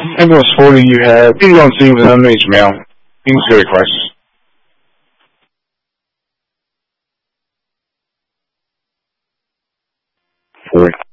Ambulance 40, you have being on scene with an underage male. Being scary crisis. Sorry.